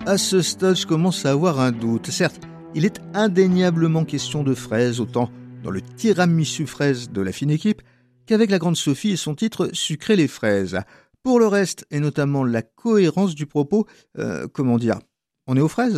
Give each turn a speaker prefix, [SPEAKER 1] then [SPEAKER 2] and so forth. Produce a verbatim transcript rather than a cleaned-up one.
[SPEAKER 1] À ce stade, je commence à avoir un doute. Certes, il est indéniablement question de fraises, autant dans le tiramisu fraise de la fine équipe qu'avec la grande Sophie et son titre Sucrer les fraises. Pour le reste, et notamment la cohérence du propos, euh, comment dire, on est aux fraises ?